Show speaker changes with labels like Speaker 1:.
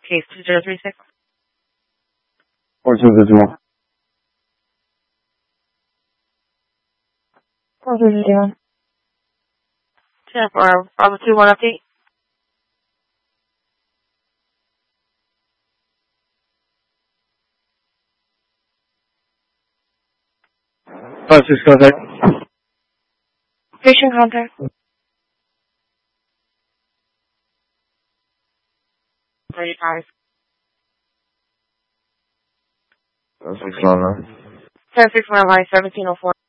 Speaker 1: Case 2036.
Speaker 2: 4251.
Speaker 3: 4251.
Speaker 1: 10 for Bravo 21 update.
Speaker 2: Six contact.
Speaker 3: Patient contact.
Speaker 1: 35.
Speaker 2: 6 on
Speaker 1: 10-6 for LI 1704.